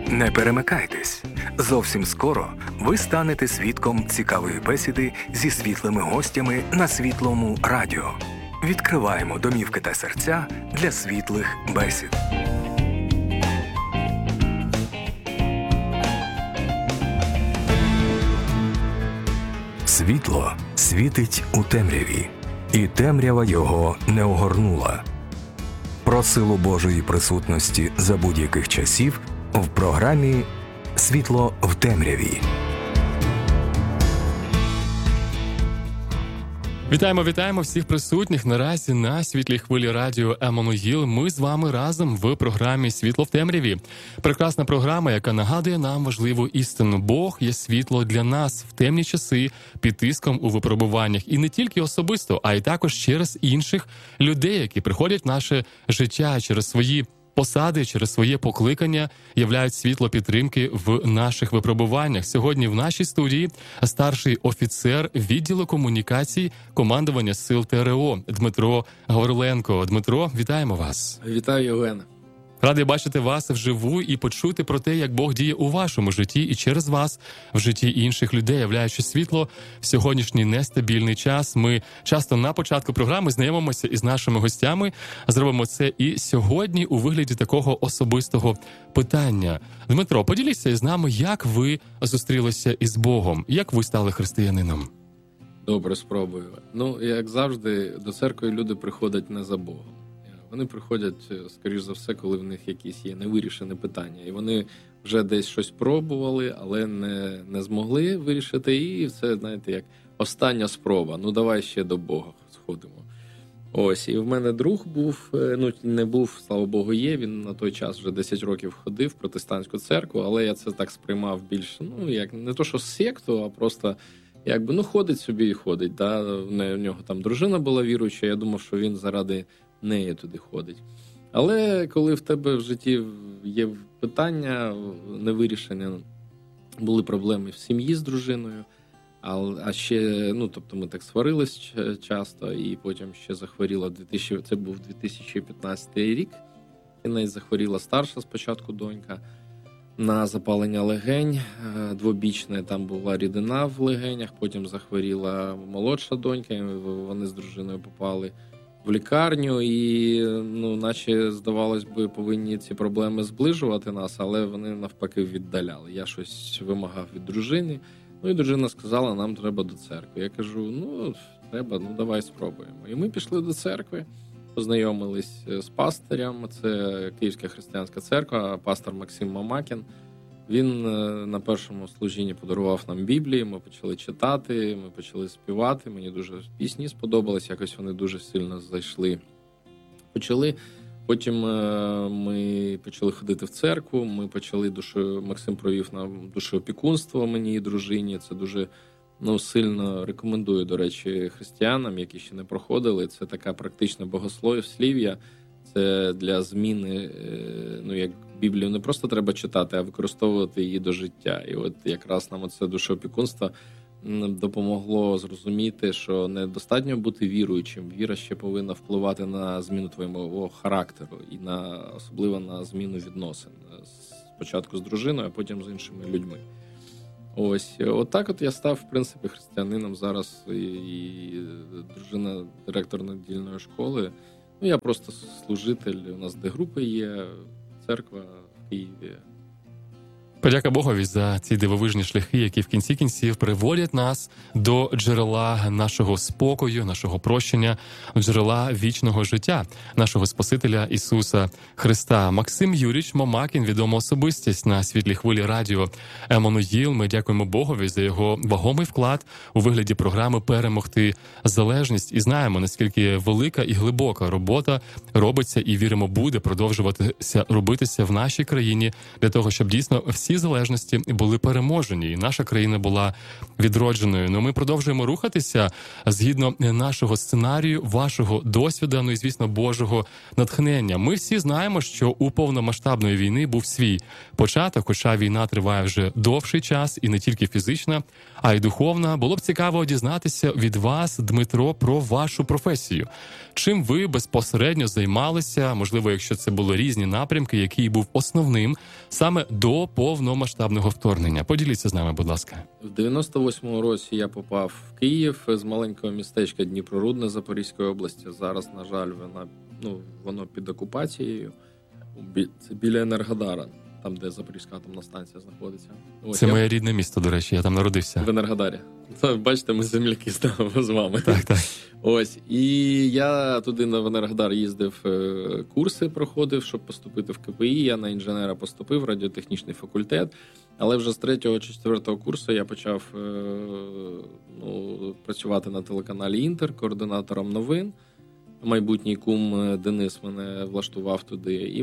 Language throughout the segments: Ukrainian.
Не перемикайтесь. Зовсім скоро ви станете свідком цікавої бесіди зі світлими гостями на Світлому радіо. Відкриваємо домівки та серця для світлих бесід. Світло світить у темряві, і темрява його не огорнула. Про силу Божої присутності за будь-яких часів в програмі «Світло в темряві». Вітаємо всіх присутніх наразі на світлій хвилі радіо Еммануїл. Ми з вами разом в програмі «Світло в темряві». Прекрасна програма, яка нагадує нам важливу істину. Бог є світло для нас в темні часи під тиском у випробуваннях. І не тільки особисто, а й також через інших людей, які приходять в наше життя через свої посади, через своє покликання являють світло підтримки в наших випробуваннях. Сьогодні в нашій студії старший офіцер відділу комунікацій командування сил ТРО Дмитро Гавриленко. Дмитро, вітаємо вас. Вітаю, Євгене. Радий бачити вас вживу і почути про те, як Бог діє у вашому житті і через вас в житті інших людей, являючи світло в сьогоднішній нестабільний час. Ми часто на початку програми знайомимося із нашими гостями. Зробимо це і сьогодні у вигляді такого особистого питання. Дмитро, поділіться із нами, як ви зустрілися із Богом, як ви стали християнином? Добре, спробую. Як завжди, до церкви люди приходять не за Богом. Вони приходять, скоріш за все, коли в них якісь є невирішені питання. І вони вже десь щось пробували, але не змогли вирішити. І це, знаєте, як остання спроба. Давай ще до Бога сходимо. Ось, і в мене друг був, не був, слава Богу, є. Він на той час вже 10 років ходив в протестантську церкву, але я це так сприймав більш, як не то, що секту, а просто ходить собі і ходить. Да? У нього там дружина була віруюча, я думав, що він заради неї туди ходить. Але коли в тебе в житті є питання невирішення, були проблеми в сім'ї з дружиною, а ще, ми так сварились часто, і потім ще захворіла це був 2015 рік, кінець захворіла старша спочатку донька на запалення легень двобічне, там була рідина в легенях, потім захворіла молодша донька, і вони з дружиною попали в лікарню, і, наче, здавалось би, повинні ці проблеми зближувати нас, але вони навпаки віддаляли. Я щось вимагав від дружини, і дружина сказала, нам треба до церкви. Я кажу, треба, давай спробуємо. І ми пішли до церкви, познайомились з пастирем, це Київська християнська церква, пастор Максим Мамакін. Він на першому служінні подарував нам Біблії, ми почали читати, ми почали співати, мені дуже пісні сподобались, якось вони дуже сильно зайшли. Потім ми почали ходити в церкву, ми почали Максим провів нам душеопікунство мені і дружині, це дуже сильно рекомендую, до речі, християнам, які ще не проходили, це така практична богослов'я, це для зміни, як Біблію не просто треба читати, а використовувати її до життя. І от якраз нам оце душеопікунство допомогло зрозуміти, що недостатньо бути віруючим. Віра ще повинна впливати на зміну твого характеру і особливо на зміну відносин. Спочатку з дружиною, а потім з іншими людьми. Ось, отак я став, в принципі, християнином зараз, і дружина директор недільної школи. Я просто служитель, у нас де групи є, церква в Києві. Подяка Богові за ці дивовижні шляхи, які в кінці кінців приводять нас до джерела нашого спокою, нашого прощення, джерела вічного життя, нашого Спасителя Ісуса Христа. Максим Юрійович Мамакін, відома особистість на світлій хвилі радіо Еммануїл. Ми дякуємо Богові за його вагомий вклад у вигляді програми «Перемогти залежність». І знаємо, наскільки велика і глибока робота робиться, і віримо, буде продовжуватися робитися в нашій країні для того, щоб дійсно всі всі залежності були переможені, і наша країна була відродженою. Ну, ми продовжуємо рухатися згідно нашого сценарію, вашого досвіду, ну і, звісно, Божого натхнення. Ми всі знаємо, що у повномасштабної війни був свій початок, хоча війна триває вже довший час, і не тільки фізична, а й духовна. Було б цікаво дізнатися від вас, Дмитро, про вашу професію. Чим ви безпосередньо займалися, можливо, якщо це були різні напрямки, який був основним саме до повномасштабного вторгнення? Поділіться з нами, будь ласка. В 98-му році я попав в Київ з маленького містечка Дніпрорудне Запорізької області. Зараз, на жаль, воно під окупацією. Це біля Енергодара, там, де Запорізька атомна станція знаходиться. Це моє рідне місто, до речі, я там народився. В Енергодарі. Бачите, ми земляки з вами. Так. Ось. І я туди в Енергодар їздив, курси проходив, щоб поступити в КПІ. Я на інженера поступив, радіотехнічний факультет. Але вже з 3-4 курсу я почав працювати на телеканалі «Інтер» координатором новин. Майбутній кум Денис мене влаштував туди. І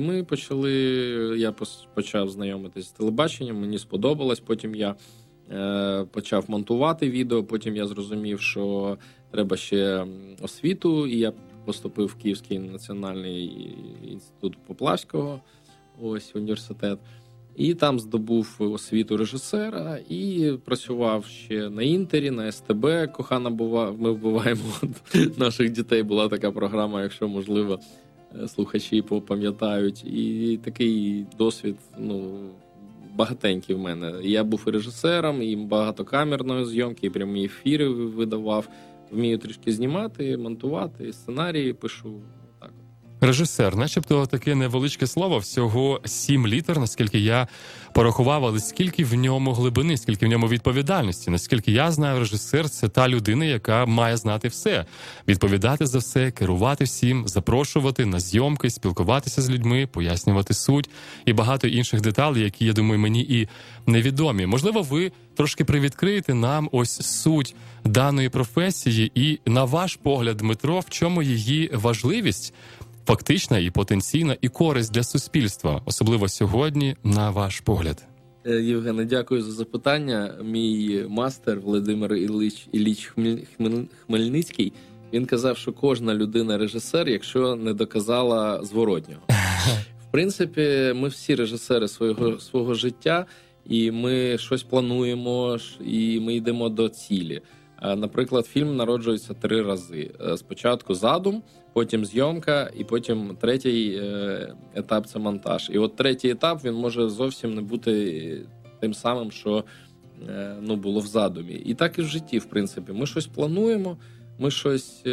я почав знайомитися з телебаченням, мені сподобалось. Потім я почав монтувати відео, потім я зрозумів, що треба ще освіту, і я поступив в Київський національний інститут Поплавського, ось університет. І там здобув освіту режисера і працював ще на «Інтері», на СТБ. Кохана ми вбиваємо наших дітей. Була така програма, якщо, можливо, слухачі пам'ятають. І такий досвід, багатенький в мене. Я був і режисером, і багатокамерної зйомки, і прямі ефіри видавав. Вмію трішки знімати, монтувати, сценарії пишу. Режисер, начебто таке невеличке слово, всього 7 літер, наскільки я порахував, але скільки в ньому глибини, скільки в ньому відповідальності. Наскільки я знаю, режисер – це та людина, яка має знати все. Відповідати за все, керувати всім, запрошувати на зйомки, спілкуватися з людьми, пояснювати суть і багато інших деталей, які, я думаю, мені і невідомі. Можливо, ви трошки привідкриєте нам ось суть даної професії і, на ваш погляд, Дмитро, в чому її важливість, фактична і потенційна, і користь для суспільства, особливо сьогодні, на ваш погляд? Євгене, дякую за запитання. Мій мастер Володимир Ілліч Хмельницький, він казав, що кожна людина режисер, якщо не доказала зворотнього. В принципі, ми всі режисери свого життя, і ми щось плануємо, і ми йдемо до цілі. Наприклад, фільм народжується 3 рази. Спочатку задум, потім зйомка, і потім третій етап – це монтаж. І от третій етап, він може зовсім не бути тим самим, що було в задумі. І так і в житті, в принципі. Ми щось плануємо, ми щось,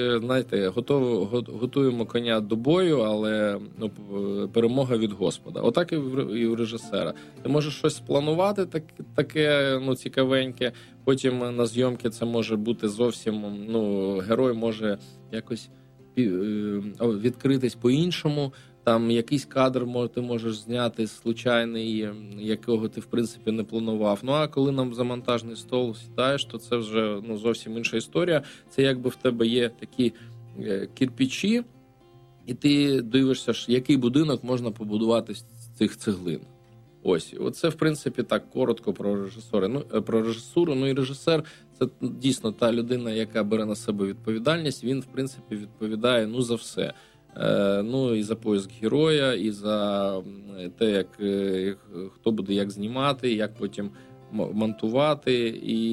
готуємо коня до бою, але перемога від Господа. Отак і у режисера. Ти можеш щось спланувати таке цікавеньке, потім на зйомки це може бути зовсім, герой може якось відкритись по-іншому. Там якийсь кадр ти можеш зняти случайний, якого ти, в принципі, не планував. А коли нам за монтажний стол сідаєш, то це вже зовсім інша історія. Це якби в тебе є такі кирпичі, і ти дивишся, який будинок можна побудувати з цих цеглин. Ось. Оце, в принципі, так коротко про режисуру. І режисер – це дійсно та людина, яка бере на себе відповідальність. Він, в принципі, відповідає за все. І за поиск героя, і за те, хто буде як знімати, як потім монтувати. І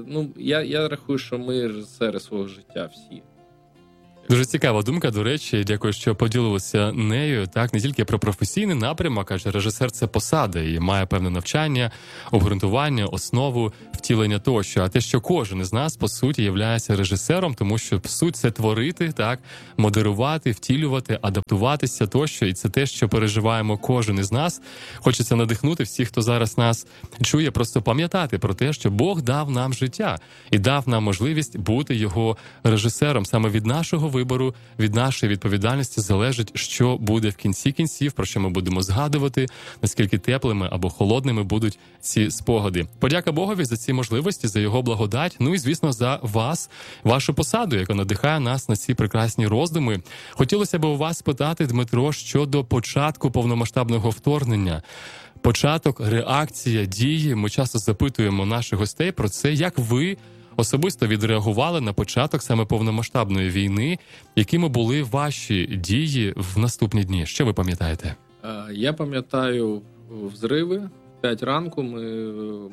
я рахую, що ми режисери свого життя всі. Дуже цікава думка, до речі, дякую, що поділилися нею. Так, не тільки про професійний напрямок, адже режисер – це посада і має певне навчання, обґрунтування, основу, втілення тощо. А те, що кожен із нас, по суті, являється режисером, тому що суть – це творити, так, модерувати, втілювати, адаптуватися тощо. І це те, що переживаємо кожен із нас. Хочеться надихнути всіх, хто зараз нас чує, просто пам'ятати про те, що Бог дав нам життя і дав нам можливість бути його режисером. Саме від нашого вибору, від нашої відповідальності залежить, що буде в кінці кінців, про що ми будемо згадувати, наскільки теплими або холодними будуть ці спогади. Подяка Богові за ці можливості, за його благодать, і, звісно, за вас, вашу посаду, яка надихає нас на ці прекрасні роздуми. Хотілося б у вас спитати, Дмитро, щодо початку повномасштабного вторгнення. початок, реакція, дії. Ми часто запитуємо наших гостей про це, як ви особисто відреагували на початок саме повномасштабної війни, якими були ваші дії в наступні дні? Що ви пам'ятаєте? Я пам'ятаю взриви. В 5 ранку ми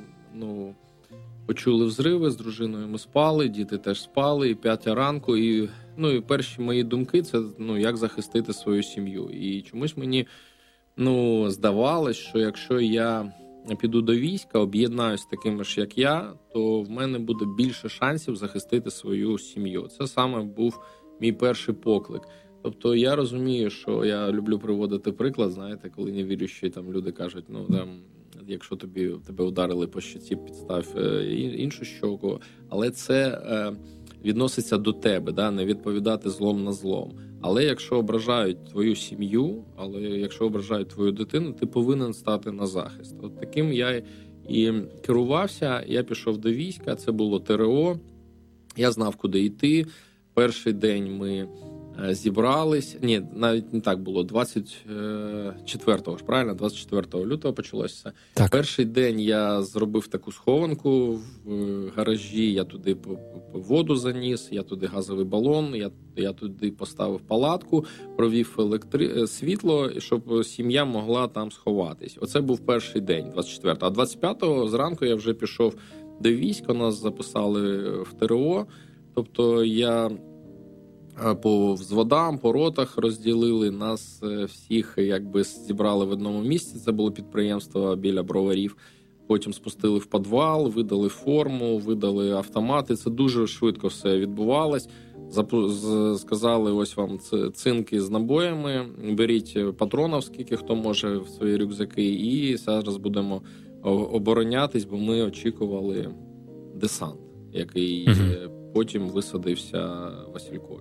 почули взриви, з дружиною ми спали, діти теж спали, і 5 ранку, і перші мої думки – це як захистити свою сім'ю. І чомусь мені здавалось, що якщо я піду до війська, об'єднаюсь з такими ж, як я, то в мене буде більше шансів захистити свою сім'ю. Це саме був мій перший поклик. Тобто я розумію, що я люблю приводити приклад, знаєте, коли невіруючі там люди кажуть, якщо тебе ударили по щоці, підстав іншу щоку, але це відноситься до тебе, не відповідати злом на злом. Але якщо ображають твою сім'ю, але якщо ображають твою дитину, ти повинен стати на захист. От таким я і керувався, я пішов до війська, це було ТРО, я знав, куди йти. Перший день ми зібрались, навіть не так було, 24-го ж, правильно? 24 лютого почалося. Так. Перший день я зробив таку схованку в гаражі, я туди воду заніс, я туди газовий балон, я туди поставив палатку, провів світло, щоб сім'я могла там сховатись. Оце був перший день, 24-го. А 25-го зранку я вже пішов до війська, нас записали в ТРО, тобто я по взводам, по ротах розділили, нас всіх зібрали в одному місці, це було підприємство біля Броварів, потім спустили в підвал, видали форму, видали автомати, це дуже швидко все відбувалось, сказали, ось вам цинки з набоями, беріть патронів, скільки хто може в свої рюкзаки, і зараз будемо оборонятись, бо ми очікували десант, який потім висадився в Василькові.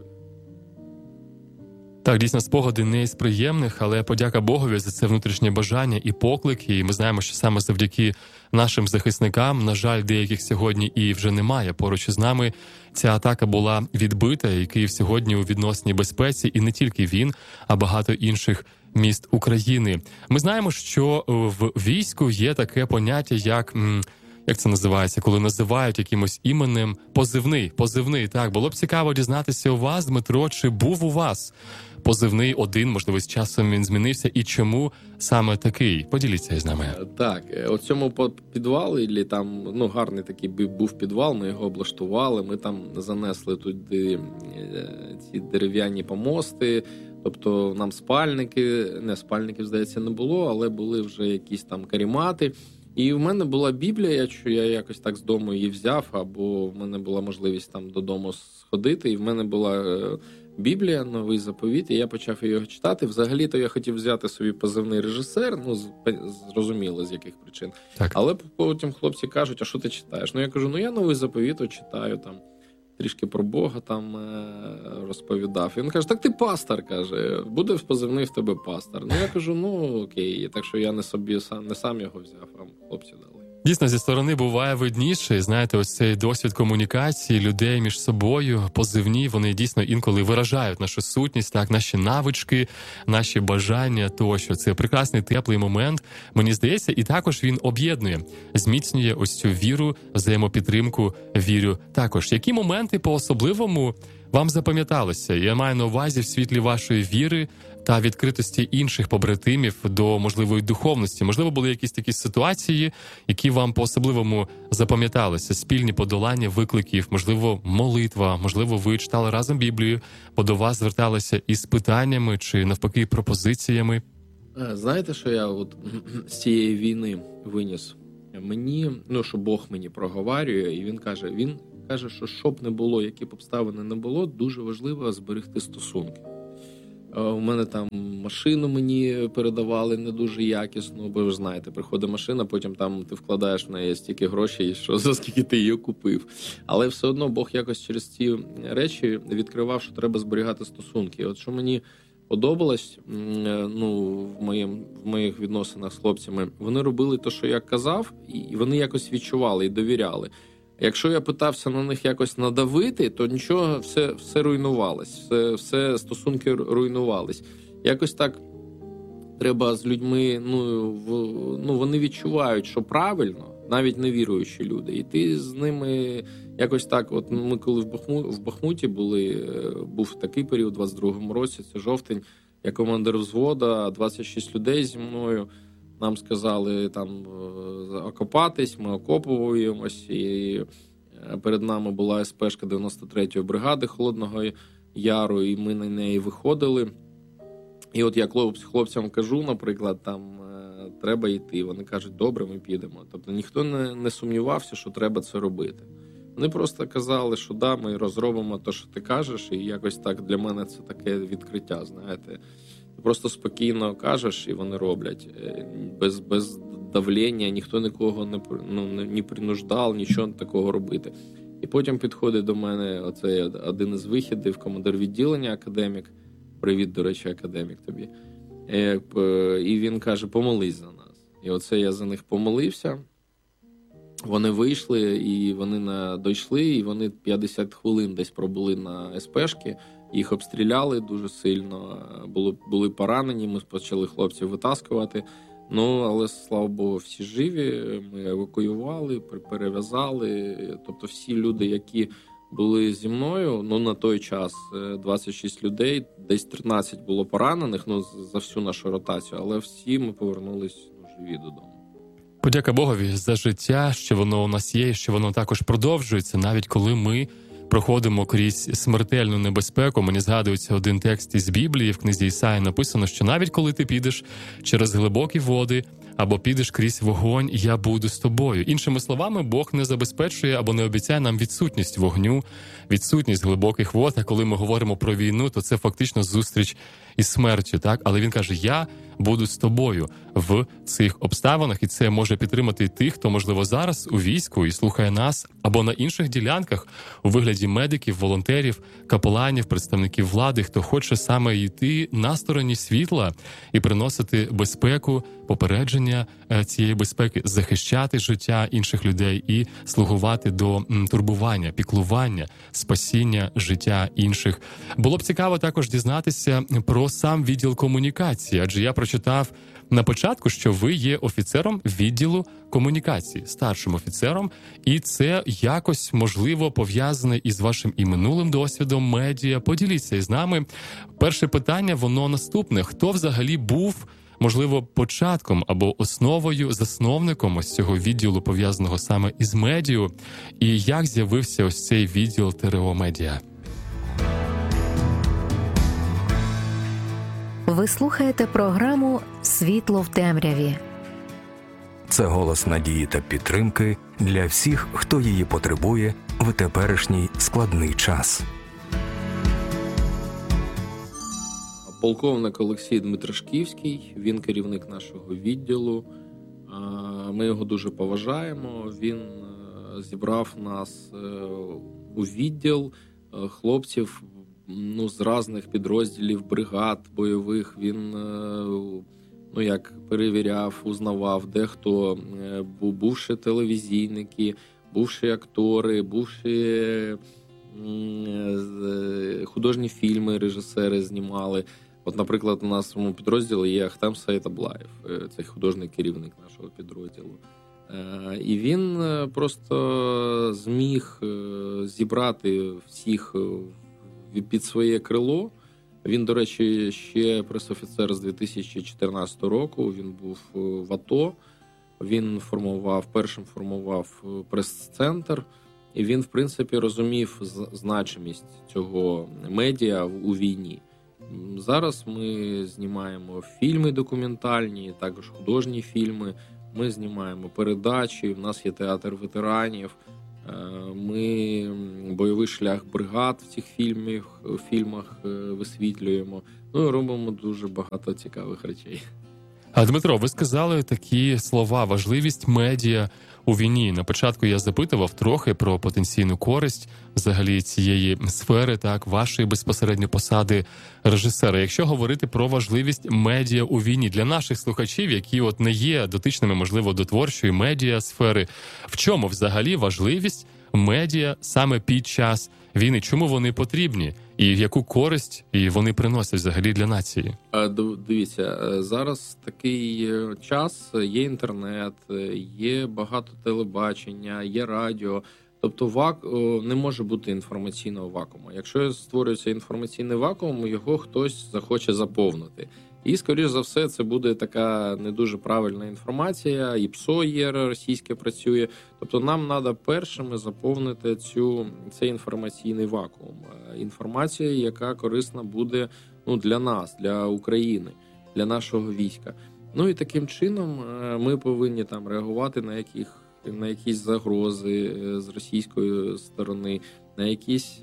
Так, дійсно, спогади не із приємних, але подяка Богові за це внутрішнє бажання і поклики. І ми знаємо, що саме завдяки нашим захисникам, на жаль, деяких сьогодні і вже немає поруч із нами, ця атака була відбита, і Київ сьогодні у відносній безпеці, і не тільки він, а багато інших міст України. Ми знаємо, що в війську є таке поняття, як це називається, коли називають якимось іменем позивний. Так, було б цікаво дізнатися у вас, Дмитро, чи був у вас позивний один, можливо, з часом він змінився, і чому саме такий? Поділіться із нами. Так, у цьому підвалі, там, гарний такий був підвал, ми його облаштували, ми там занесли туди ці дерев'яні помости, тобто нам спальників, здається, не було, але були вже якісь там карімати. І в мене була Біблія, що я якось так з дому її взяв, або в мене була можливість там додому сходити, і в мене була Біблія, Новий заповіт, і я почав його читати. Взагалі-то я хотів взяти собі позивний режисер, зрозуміло, з яких причин. Так. Але потім хлопці кажуть, а що ти читаєш? Я кажу, я Новий заповіт читаю, там, трішки про Бога там розповідав. І він каже, так ти пастор, каже, буде позивний в тебе пастор. Я кажу, окей. Так що я не сам його взяв, а хлопці дали. Дійсно, зі сторони буває видніше. Знаєте, ось цей досвід комунікації людей між собою, позивні, вони дійсно інколи виражають нашу сутність, так, наші навички, наші бажання тощо. Це прекрасний, теплий момент, мені здається, і також він об'єднує, зміцнює ось цю віру, взаємопідтримку, вірю також. Які моменти по-особливому вам запам'яталися? Я маю на увазі в світлі вашої віри та відкритості інших побратимів до можливої духовності. Можливо, були якісь такі ситуації, які вам по-особливому запам'яталися? Спільні подолання викликів, можливо, молитва, можливо, ви читали разом Біблію, бо до вас зверталися із питаннями чи, навпаки, пропозиціями? Знаєте, що я з цієї війни виніс? Мені, що Бог мені проговорює, і він каже, що б не було, які б обставини не було, дуже важливо зберегти стосунки. У мене там машину мені передавали не дуже якісно, бо ви ж знаєте, приходить машина, потім там ти вкладаєш в неї стільки грошей, що за скільки ти її купив. Але все одно Бог якось через ці речі відкривав, що треба зберігати стосунки. От що мені подобалось, в моїх відносинах з хлопцями, вони робили те, що я казав, і вони якось відчували і довіряли. Якщо я питався на них якось надавити, то нічого, все руйнувалось, все стосунки руйнувались. Якось так треба з людьми, вони відчувають, що правильно, навіть невіруючі люди. І ти з ними якось так, от ми коли в Бахмуті був такий період, у 22-му році, це жовтень, я командир взвода, 26 людей зі мною, нам сказали там окопатись, ми окопуємось, і перед нами була СПшка 93-ї бригади Холодного Яру, і ми на неї виходили. І от я хлопцям кажу, наприклад, там треба йти. Вони кажуть, добре, ми підемо. Тобто ніхто не сумнівався, що треба це робити. Вони просто казали, що да, ми розробимо те, що ти кажеш, і якось так для мене це таке відкриття, знаєте. Ти просто спокійно кажеш, і вони роблять. Без давлення, ніхто нікого не принуждав, нічого такого робити. І потім підходить до мене оцей один із вихідів, командир відділення, академік. Привіт, до речі, академік тобі. І він каже, помолись за нас. І оце я за них помолився. Вони вийшли, і вони дійшли, і вони 50 хвилин десь пробули на СПшки. Їх обстріляли дуже сильно, були поранені, ми почали хлопців витаскувати. Але, слава Богу, всі живі, ми евакуювали, перев'язали. Тобто всі люди, які були зі мною, на той час 26 людей, десь 13 було поранених, за всю нашу ротацію, але всі ми повернулись живі додому. Подяка Богові за життя, що воно у нас є, що воно також продовжується, навіть коли ми проходимо крізь смертельну небезпеку. Мені згадується один текст із Біблії, в книзі Ісаї написано, що навіть коли ти підеш через глибокі води або підеш крізь вогонь, я буду з тобою. Іншими словами, Бог не забезпечує або не обіцяє нам відсутність вогню, відсутність глибоких вод. А коли ми говоримо про війну, то це фактично зустріч із смертю, так? Але він каже, я буду з тобою в цих обставинах, і це може підтримати тих, хто, можливо, зараз у війську і слухає нас, або на інших ділянках у вигляді медиків, волонтерів, капеланів, представників влади, хто хоче саме йти на стороні світла і приносити безпеку, попередження цієї безпеки, захищати життя інших людей і слугувати до турбування, піклування, спасіння життя інших. Було б цікаво також дізнатися про сам відділ комунікації, адже я прочитав на початку, що ви є офіцером відділу комунікації, старшим офіцером, і це якось, можливо, пов'язане із вашим і минулим досвідом медіа. Поділіться із нами. Перше питання, воно наступне. Хто взагалі був, можливо, початком або основою, засновником ось цього відділу, пов'язаного саме із медіа, і як з'явився ось цей відділ ТРО Медіа? Ви слухаєте програму «Світло в темряві». Це голос надії та підтримки для всіх, хто її потребує в теперішній складний час. Полковник Олексій Дмитрашківський, він керівник нашого відділу. Ми його дуже поважаємо. Він зібрав нас у відділ хлопців з різних підрозділів, бригад бойових. Він перевіряв, узнавав, дехто бувші телевізійники, бувші актори, бувші художні фільми режисери знімали. От, наприклад, у нас в моєму підрозділі є Ахтем Саїтаблаєв, це художній керівник нашого підрозділу. І він просто зміг зібрати всіх під своє крило. Він, до речі, ще пресофіцер з 2014 року, він був в АТО, він першим формував прес-центр, і він, в принципі, розумів значимість цього медіа у війні. Зараз ми знімаємо фільми документальні, також художні фільми, ми знімаємо передачі, в нас є театр ветеранів, ми бойовий шлях бригад в цих фільмах висвітлюємо, і робимо дуже багато цікавих речей. А, Дмитро, ви сказали такі слова: важливість медіа у війні. На початку я запитував трохи про потенційну користь взагалі цієї сфери, так, вашої безпосередньо посади режисера. Якщо говорити про важливість медіа у війні для наших слухачів, які не є дотичними, можливо, до творчої медіа сфери, в чому взагалі важливість медіа саме під час війни? Чому вони потрібні? і яку користь і вони приносять взагалі для нації? Дивіться, зараз такий час, є інтернет, є багато телебачення, є радіо. Тобто не може бути інформаційного вакууму. Якщо створюється інформаційний вакуум, його хтось захоче заповнити. І, скоріш за все, це буде така не дуже правильна інформація, і ПСО є російське працює. Тобто нам треба першими заповнити цей інформаційний вакуум. Інформація, яка корисна буде для нас, для України, для нашого війська. І таким чином ми повинні там реагувати на якісь загрози з російської сторони, на якісь,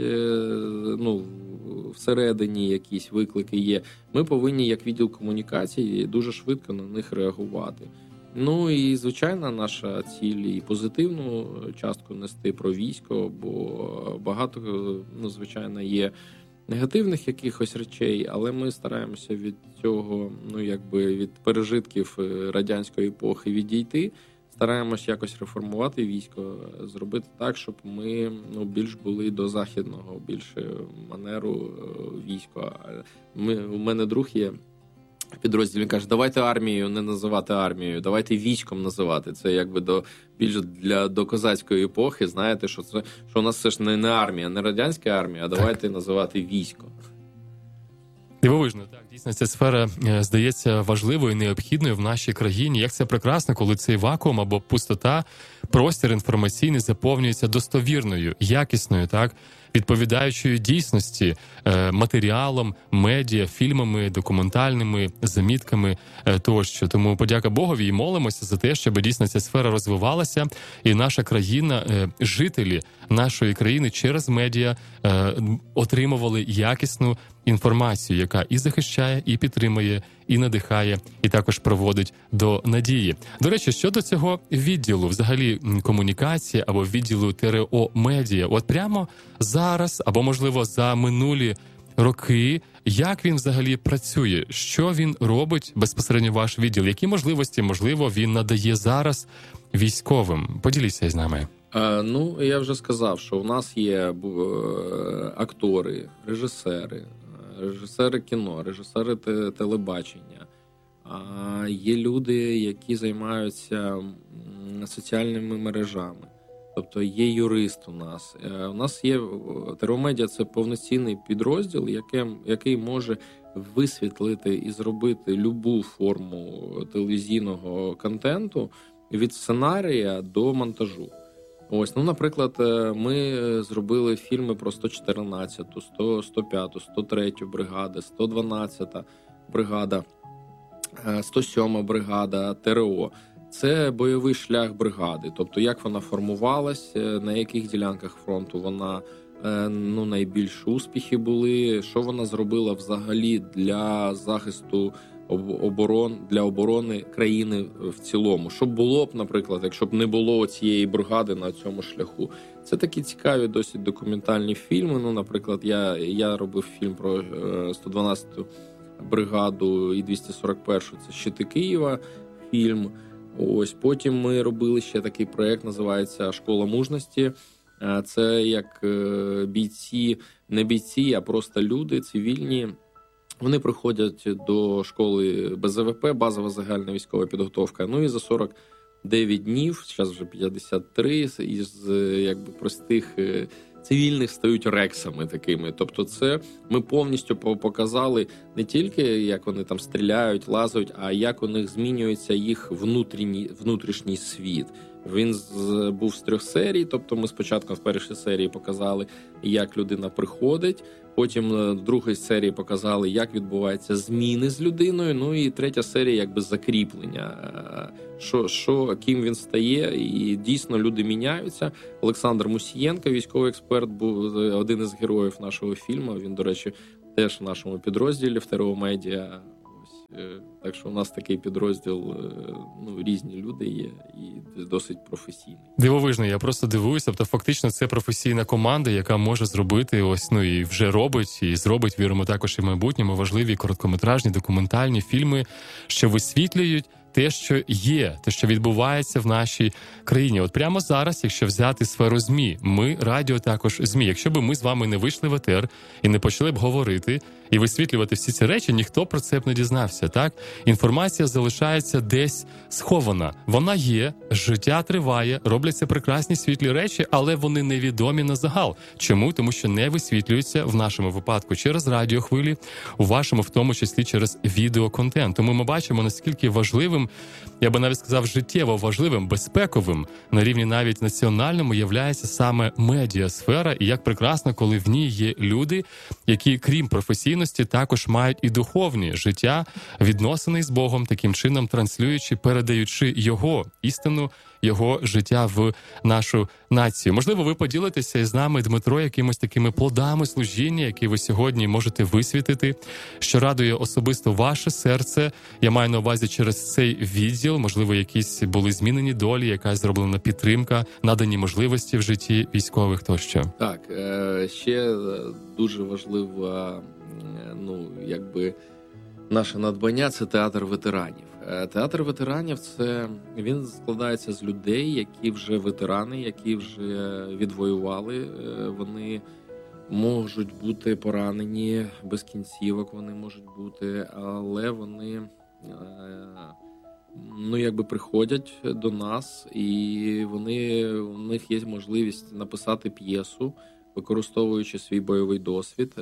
всередині якісь виклики є. Ми повинні, як відділ комунікації, дуже швидко на них реагувати. І, звичайно, наша ціль і позитивну частку нести про військо, бо багато, звичайно, є негативних якихось речей, але ми стараємося від цього, від пережитків радянської епохи відійти. Стараємось якось реформувати військо, зробити так, щоб ми більш були до західного, більше манеру війська. У мене друг є в підрозділі, він каже, давайте армію не називати армією, давайте військом називати. Це більш до козацької епохи, знаєте, що у нас все ж не армія, не радянська армія, а давайте називати військо. Дивовижно, так, дійсно, ця сфера здається важливою і необхідною в нашій країні. Як це прекрасно, коли цей вакуум або пустота, простір інформаційний заповнюється достовірною, якісною, так, відповідаючою дійсності, матеріалом, медіа, фільмами, документальними, замітками тощо. Тому подяка Богові і молимося за те, щоб дійсно ця сфера розвивалася, і наша країна, жителі нашої країни через медіа отримували якісну інформацію, яка і захищає, і підтримує, і надихає, і також проводить до надії. До речі, щодо цього відділу, взагалі комунікації або відділу ТРО медіа, от прямо зараз, або, можливо, за минулі роки, як він взагалі працює? Що він робить безпосередньо ваш відділ? Які можливості, можливо, він надає зараз військовим? Поділіться з нами. Я вже сказав, що у нас є актори, режисери кіно, режисери телебачення. Є люди, які займаються соціальними мережами. Тобто є юрист у нас. У нас є ТРО Медіа – це повноцінний підрозділ, який може висвітлити і зробити любу форму телевізійного контенту від сценарія до монтажу. Наприклад, ми зробили фільми про 114-ту, 105-ту, 103-ю бригади, 112-та бригада, 107-та бригада, ТРО. Це бойовий шлях бригади, тобто як вона формувалась, на яких ділянках фронту вона найбільш успіхи були, що вона зробила взагалі для захисту для оборони країни в цілому. Що було б, наприклад, якщо б не було цієї бригади на цьому шляху. Це такі цікаві, досить документальні фільми. Наприклад, я робив фільм про 112-ту бригаду і 241-шу, це «Щити Києва» фільм. Потім ми робили ще такий проєкт, називається «Школа мужності». Це як бійці, не бійці, а просто люди цивільні. Вони приходять до школи БЗВП, базова загальна військова підготовка. І за 49 днів, зараз вже 53, із простих цивільних стають рексами такими. Тобто це ми повністю показали не тільки, як вони там стріляють, лазають, а як у них змінюється їх внутрішній світ. Він був з 3 серій, тобто ми спочатку в першій серії показали, як людина приходить, потім в другій серії показали, як відбуваються зміни з людиною, і третя серія закріплення, ким він стає, і дійсно люди міняються. Олександр Мусієнко, військовий експерт, був один із героїв нашого фільму, він, до речі, теж в нашому підрозділі в ТРО Медіа. Так що у нас такий підрозділ, різні люди є і досить професійний. Дивовижно, я просто дивуюся, тобто фактично це професійна команда, яка може зробити і вже робить, і зробить, віримо, також і в майбутньому важливі короткометражні документальні фільми, що висвітлюють те, що є, те, що відбувається в нашій країні. От прямо зараз, якщо взяти сферу ЗМІ, ми, радіо також ЗМІ, якщо б ми з вами не вийшли в етер і не почали б говорити і висвітлювати всі ці речі, ніхто про це б не дізнався, так? Інформація залишається десь схована. Вона є, життя триває, робляться прекрасні світлі речі, але вони невідомі на загал. Чому? Тому що не висвітлюються в нашому випадку через радіохвилі, у вашому в тому числі через відеоконтент. Тому ми бачимо, наскільки важливим, я би навіть сказав, життєво важливим, безпековим, на рівні навіть національному являється саме медіасфера, і як прекрасно, коли в ній є люди, які, крім професійності, також мають і духовні життя, відносини з Богом, таким чином транслюючи, передаючи його істину, його життя в нашу націю. Можливо, ви поділитеся із нами, Дмитро, якимось такими плодами служіння, які ви сьогодні можете висвітити, що радує особисто ваше серце. Я маю на увазі через цей відділ, можливо, якісь були змінені долі, якась зроблена підтримка, надані можливості в житті військових тощо. Так, ще дуже важливо, наше надбання – це театр ветеранів. Театр ветеранів – він складається з людей, які вже ветерани, які вже відвоювали. Вони можуть бути поранені без кінцівок, вони можуть бути, але вони приходять до нас, і у них є можливість написати п'єсу, використовуючи свій бойовий досвід.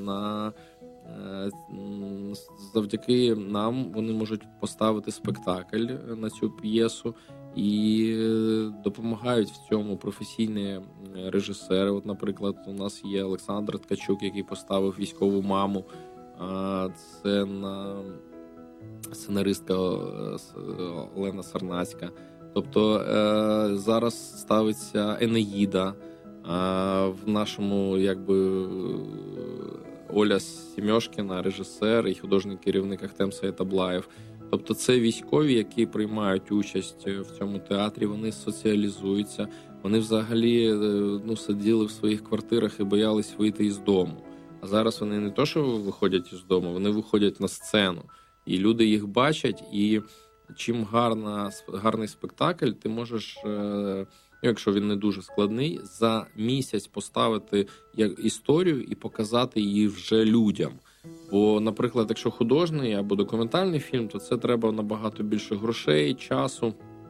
Завдяки нам вони можуть поставити спектакль на цю п'єсу і допомагають в цьому професійні режисери. От, наприклад, у нас є Олександр Ткачук, який поставив «Військову маму». Це сценаристка Олена Сарнацька. Тобто зараз ставиться «Енеїда». В нашому, Оля Сімьошкіна, режисер і художній керівник Ахтем Саєтаблаєв. Тобто це військові, які приймають участь в цьому театрі, вони соціалізуються, вони взагалі сиділи в своїх квартирах і боялись вийти із дому. А зараз вони не то, що виходять із дому, вони виходять на сцену. І люди їх бачать, і чим гарний спектакль, ти можеш, якщо він не дуже складний, за місяць поставити історію і показати її вже людям. Бо, наприклад, якщо художній або документальний фільм, то це треба набагато більше грошей, часу,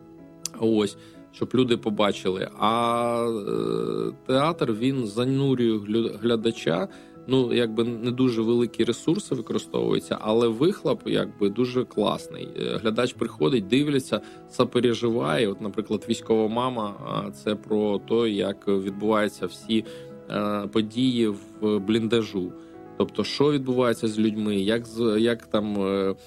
щоб люди побачили. А театр, він занурює глядача, не дуже великі ресурси використовуються, але вихлоп, дуже класний. Глядач приходить, дивляться, сопереживає. От, наприклад, «Військова мама» – це про те, як відбуваються всі події в бліндажу. Тобто, що відбувається з людьми, як там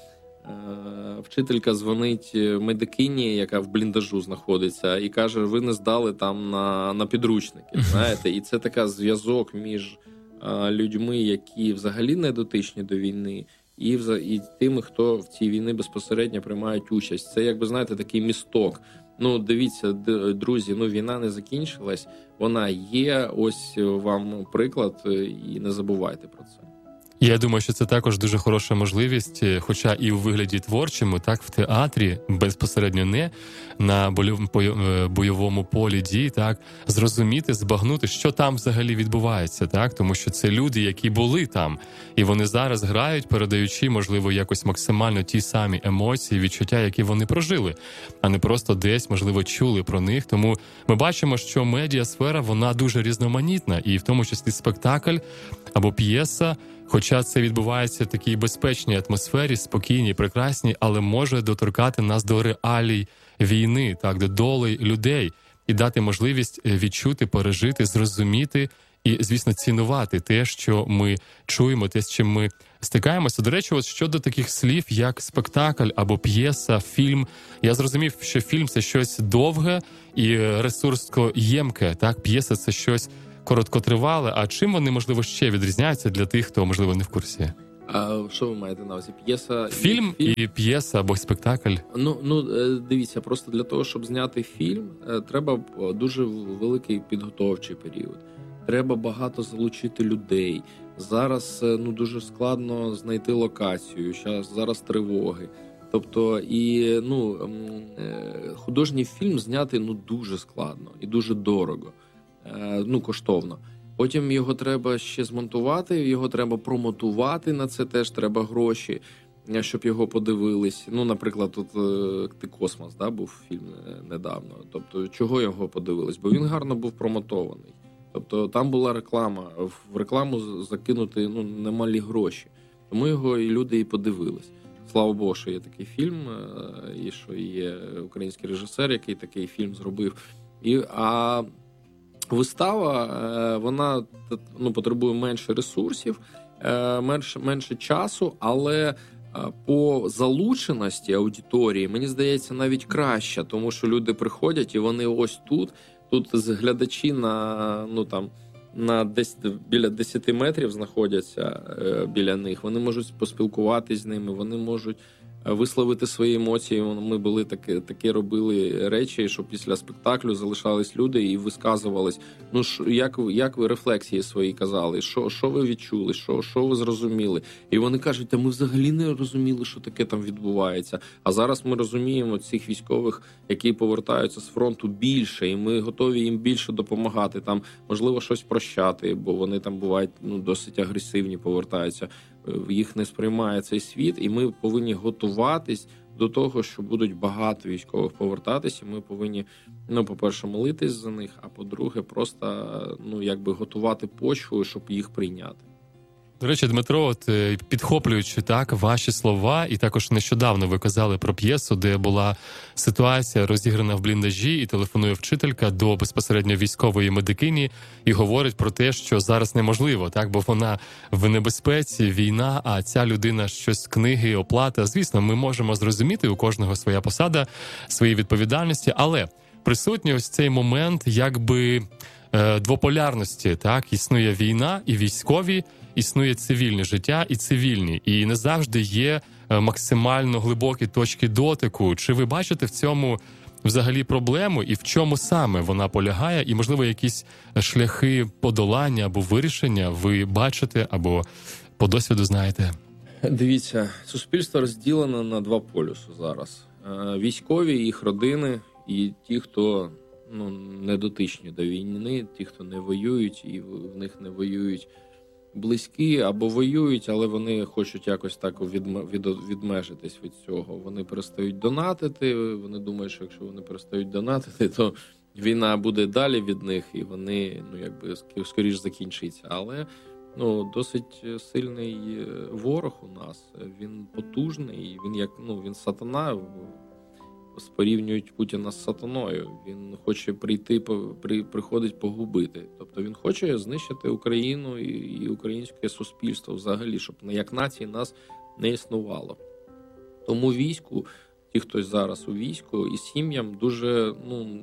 вчителька дзвонить медикині, яка в бліндажу знаходиться, і каже, ви не здали там на підручники, знаєте? І це така зв'язок між людьми, які взагалі не дотичні до війни, і тими, хто в цій війні безпосередньо приймають участь. Це, такий місток. Дивіться, друзі, війна не закінчилась, вона є, ось вам приклад, і не забувайте про це. Я думаю, що це також дуже хороша можливість, хоча і у вигляді творчому, так, в театрі, безпосередньо не на бойовому полі дій, так, зрозуміти, збагнути, що там взагалі відбувається, так, тому що це люди, які були там, і вони зараз грають, передаючи, можливо, якось максимально ті самі емоції, відчуття, які вони прожили, а не просто десь, можливо, чули про них. Тому ми бачимо, що медіасфера, вона дуже різноманітна, і в тому числі спектакль або п'єса, хоча це відбувається в такій безпечній атмосфері, спокійній, прекрасній, але може доторкати нас до реалій війни, так, до долі людей і дати можливість відчути, пережити, зрозуміти і, звісно, цінувати те, що ми чуємо, те, з чим ми стикаємося. До речі, от щодо таких слів, як спектакль або п'єса, фільм, я зрозумів, що фільм – це щось довге і ресурско ємке, так, п'єса – це щось короткотривале. А чим вони, можливо, ще відрізняються для тих, хто, можливо, не в курсі? А що ви маєте на увазі? П'єса? Фільм і п'єса або спектакль? Дивіться, просто для того, щоб зняти фільм, треба дуже великий підготовчий період. Треба багато залучити людей. Зараз дуже складно знайти локацію, зараз тривоги. Тобто, і художній фільм зняти дуже складно і дуже дорого, коштовно. Потім його треба ще змонтувати, його треба промотувати, на це теж треба гроші, щоб його подивились. Наприклад, тут «Ти космос», був фільм недавно. Тобто, чого його подивились? Бо він гарно був промотований. Тобто, там була реклама. В рекламу закинути немалі гроші. Тому його і люди і подивились. Слава Богу, що є такий фільм, і що є український режисер, який такий фільм зробив. А вистава, вона потребує менше ресурсів, менше часу, але по залученості аудиторії, мені здається, навіть краще, тому що люди приходять і вони ось тут глядачі біля 10 метрів знаходяться біля них, вони можуть поспілкуватись з ними, вони можуть висловити свої емоції. Ми були такі робили речі, що після спектаклю залишались люди і висказувались. Як ви рефлексії свої казали? Що ви відчули? Що ви зрозуміли? І вони кажуть, ми взагалі не розуміли, що таке там відбувається. А зараз ми розуміємо цих військових, які повертаються з фронту, більше, і ми готові їм більше допомагати. Там, можливо, щось прощати, бо вони там бувають досить агресивні, повертаються. Їх не сприймає цей світ, і ми повинні готуватись до того, що будуть багато військових повертатися. Ми повинні, по-перше, молитись за них, а по-друге, просто готувати почву, щоб їх прийняти. До речі, Дмитро, підхоплюючи ваші слова, і також нещодавно ви казали про п'єсу, де була ситуація розіграна в бліндажі, і телефонує вчителька до безпосередньо військової медикині і говорить про те, що зараз неможливо, бо вона в небезпеці, війна, а ця людина щось з книги, оплата. Звісно, ми можемо зрозуміти, у кожного своя посада, свої відповідальності, але присутній ось цей момент двополярності, існує війна і військові, існує цивільне життя і цивільні. І не завжди є максимально глибокі точки дотику. Чи ви бачите в цьому взагалі проблему і в чому саме вона полягає? І, можливо, якісь шляхи подолання або вирішення ви бачите або по досвіду знаєте? Дивіться, суспільство розділено на два полюси зараз. Військові, їх родини і ті, хто не дотичні до війни, ті, хто не воюють, і в них не воюють близькі або воюють, але вони хочуть якось так відмежитись від цього. Вони перестають донатити, вони думають, що якщо вони перестають донатити, то війна буде далі від них, і вони, скоріш закінчиться. Але, досить сильний ворог у нас, він потужний, він сатана, порівнюють Путіна з сатаною. Він хоче приходить погубити. Тобто він хоче знищити Україну і українське суспільство взагалі, щоб як нації нас не існувало. Тому війську, ті, хто зараз у війську, і сім'ям дуже,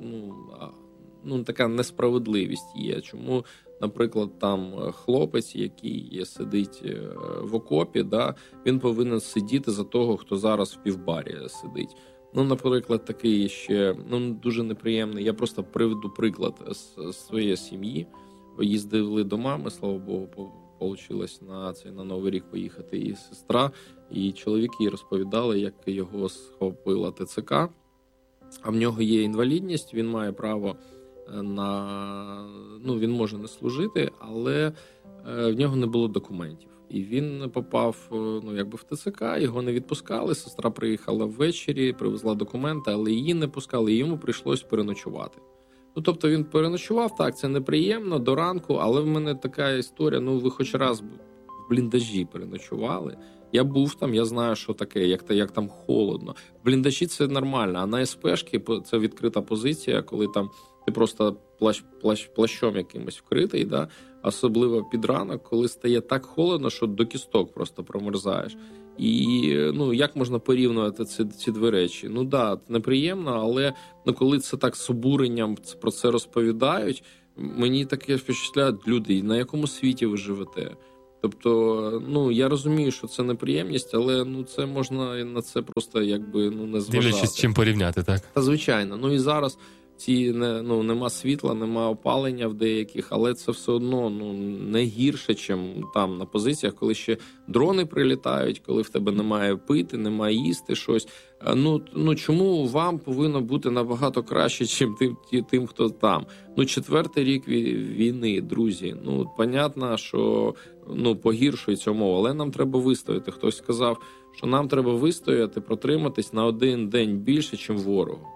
така несправедливість є. Чому, наприклад, там хлопець, який сидить в окопі, він повинен сидіти за того, хто зараз в півбарі сидить. Наприклад, такий ще дуже неприємний. Я просто приведу приклад з своєї сім'ї. Їздили до мами, слава Богу, вийшло на Новий рік поїхати і сестра, і чоловік їй розповідали, як його схопила ТЦК. А в нього є інвалідність, він має право він може не служити, але в нього не було документів. І він попав в ТЦК, його не відпускали, сестра приїхала ввечері, привезла документи, але її не пускали, і йому прийшлось переночувати. Тобто він переночував, так, це неприємно, до ранку, але в мене така історія, ви хоч раз в бліндажі переночували. Я був там, я знаю, що таке, як там холодно. В бліндажі це нормально, а на СПшки це відкрита позиція, коли там ти просто плащом якимось вкритий, особливо під ранок, коли стає так холодно, що до кісток просто промерзаєш. І як можна порівнювати ці дві речі? Неприємно, але коли це так з обуренням про це розповідають, мені таке впечатляють люди, на якому світі ви живете. Тобто, я розумію, що це неприємність, але це можна на це просто не зважати. Дивлячись, з чим порівняти, так? Та звичайно. І зараз нема світла, нема опалення в деяких, але це все одно не гірше, чим там на позиціях, коли ще дрони прилітають, коли в тебе немає пити, немає їсти щось. Чому вам повинно бути набагато краще, чим тим, хто там? 4-й рік війни, друзі. Понятно, що погіршується умова, але нам треба вистояти. Хтось сказав, що нам треба вистояти, протриматись на один день більше, чим ворогу.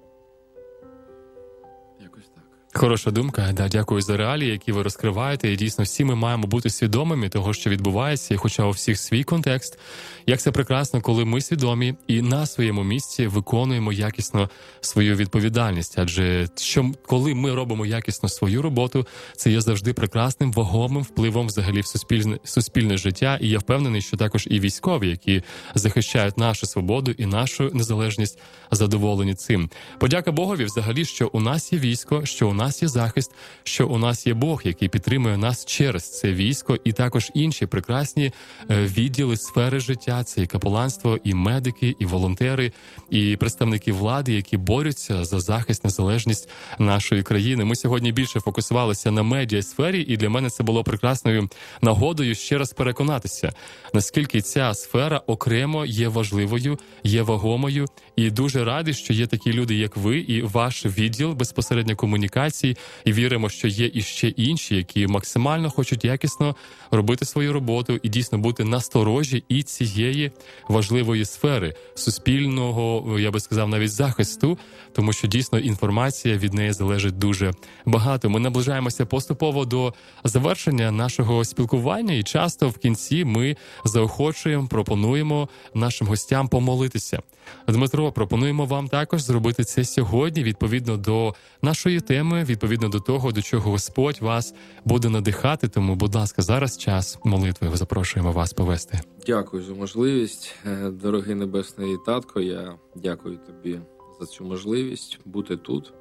Якось так. Хороша думка. Дякую за реалії, які ви розкриваєте. І дійсно всі ми маємо бути свідомими того, що відбувається, і хоча у всіх свій контекст. Як це прекрасно, коли ми свідомі і на своєму місці виконуємо якісно свою відповідальність. Адже коли ми робимо якісно свою роботу, це є завжди прекрасним, вагомим впливом взагалі в суспільне життя. І я впевнений, що також і військові, які захищають нашу свободу і нашу незалежність, задоволені цим. Подяка Богові взагалі, що у нас є військо, що у нас є захист, що у нас є Бог, який підтримує нас через це військо, і також інші прекрасні відділи, сфери життя. Це і капеланство, і медики, і волонтери, і представники влади, які борються за захист, незалежність нашої країни. Ми сьогодні більше фокусувалися на медіасфері, і для мене це було прекрасною нагодою ще раз переконатися, наскільки ця сфера окремо є важливою, є вагомою, і дуже радий, що є такі люди, як ви, і ваш відділ безпосередньо комунікацій, і віримо, що є і ще інші, які максимально хочуть якісно робити свою роботу і дійсно бути насторожі і цієї важливої сфери суспільного, я би сказав, навіть захисту, тому що дійсно інформація від неї залежить дуже багато. Ми наближаємося поступово до завершення нашого спілкування, і часто в кінці ми заохочуємо, пропонуємо нашим гостям помолитися. Дмитро, пропонуємо вам також зробити це сьогодні, відповідно до нашої теми, відповідно до того, до чого Господь вас буде надихати. Тому, будь ласка, зараз час молитви. Запрошуємо вас повести. Дякую за можливість. Дорогий Небесний Татко, я дякую тобі за цю можливість бути тут,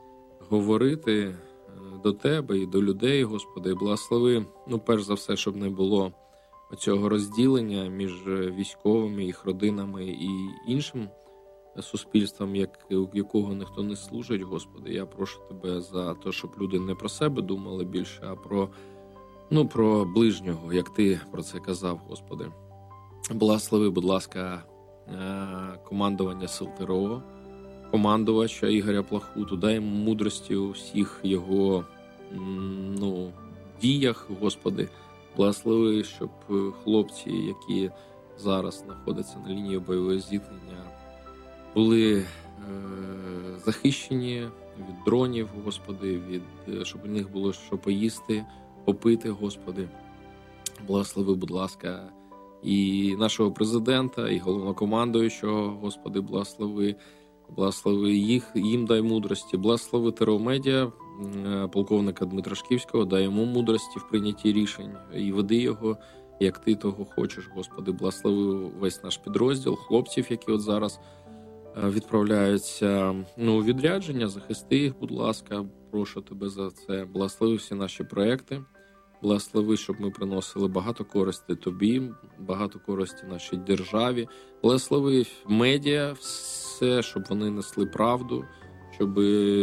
говорити до тебе і до людей, Господи, благослови. Перш за все, щоб не було цього розділення між військовими, їх родинами і іншим суспільством, якого ніхто не служить, Господи. Я прошу тебе за те, щоб люди не про себе думали більше, а про ближнього, як ти про це казав, Господи. Благослови, будь ласка, командування Сил ТРО, командувача Ігоря Плахуту, дай йому мудрості у всіх його діях, Господи. Благослови, щоб хлопці, які зараз знаходяться на лінії бойового зіткнення, були захищені від дронів, Господи, щоб у них було що поїсти, попити, Господи. Благослови, будь ласка, і нашого президента, і головнокомандуючого, Господи, благослови їм дай мудрості. Благослови ТРО-медіа, полковника Дмитра Шківського, дай йому мудрості в прийнятті рішень і веди його, як ти того хочеш, Господи. Благослови весь наш підрозділ, хлопців, які от зараз відправляються у відрядження, захисти їх, будь ласка, прошу тебе за це. Благослови всі наші проекти. Благослови, щоб ми приносили багато користі тобі, багато користі нашій державі. Благослови медіа, все, щоб вони несли правду, щоб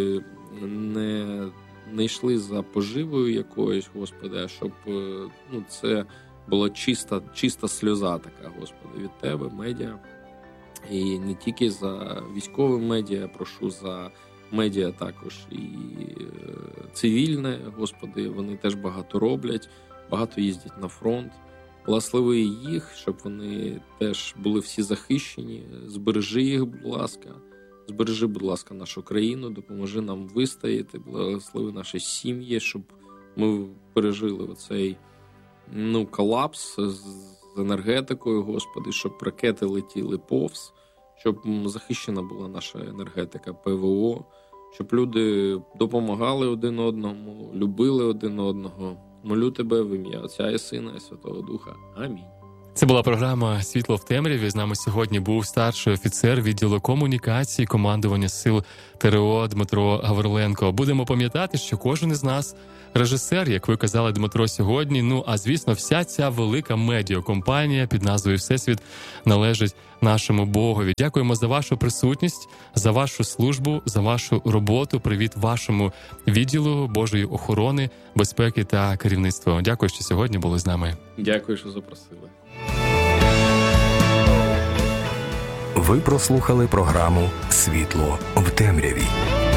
не йшли за поживою якоюсь, Господи, а щоб це була чиста сльоза така, Господи, від тебе, медіа. І не тільки за військові медіа, прошу за медіа також і цивільне, Господи, вони теж багато роблять, багато їздять на фронт. Благослови їх, щоб вони теж були всі захищені. Збережи їх, будь ласка. Збережи, будь ласка, нашу країну, допоможи нам вистояти, благослови наші сім'ї, щоб ми пережили оцей колапс з енергетикою, Господи, щоб ракети летіли повз, щоб захищена була наша енергетика, ПВО, щоб люди допомагали один одному, любили один одного. Молю тебе в ім'я Отця і Сина і Святого Духа. Амінь. Це була програма «Світло в темряві». З нами сьогодні був старший офіцер відділу комунікації командування сил ТрО Дмитро Гавриленко. Будемо пам'ятати, що кожен із нас режисер, як ви казали, Дмитро, сьогодні. Ну, а звісно, вся ця велика медіакомпанія під назвою «Всесвіт» належить нашому Богові. Дякуємо за вашу присутність, за вашу службу, за вашу роботу. Привіт вашому відділу Божої охорони, безпеки та керівництва. Дякую, що сьогодні були з нами. Дякую, що запросили. Ви прослухали програму «Світло в темряві».